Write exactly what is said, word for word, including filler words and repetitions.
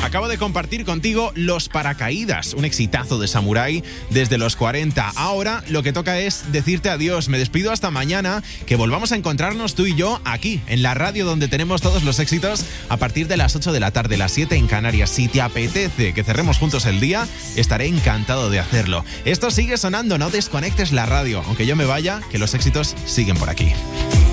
Acabo de compartir contigo Los Paracaídas, un exitazo de Samurai desde los cuarenta. Ahora lo que toca es decirte adiós. Me despido hasta mañana, que volvamos a encontrarnos tú y yo aquí, en la radio donde tenemos todos los éxitos, a partir de las ocho de la tarde, las siete en Canarias. Si te apetece que cerremos juntos el día, estaré encantado de hacerlo. Esto sigue sonando, no desconectes la radio. Aunque yo me vaya, que los éxitos siguen por aquí.